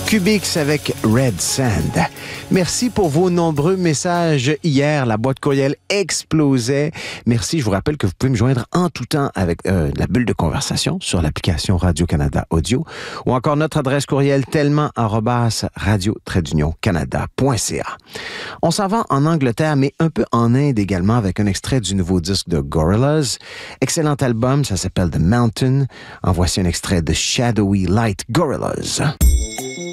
Cubix avec Red Sand. Merci pour vos nombreux messages hier. La boîte courriel explosait. Merci. Je vous rappelle que vous pouvez me joindre en tout temps avec la bulle de conversation sur l'application Radio-Canada Audio ou encore notre adresse courriel tellement@radio-canada.ca. On s'en va en Angleterre, mais un peu en Inde également avec un extrait du nouveau disque de Gorillaz. Excellent album, ça s'appelle The Mountain. En voici un extrait de Shadowy Light Gorillaz.